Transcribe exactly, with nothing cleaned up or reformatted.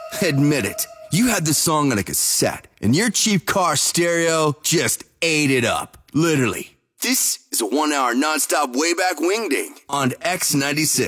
Admit it. You had this song on a cassette, and your cheap car stereo just ate it up. Literally. This is a one-hour nonstop way back wingding on X ninety-six.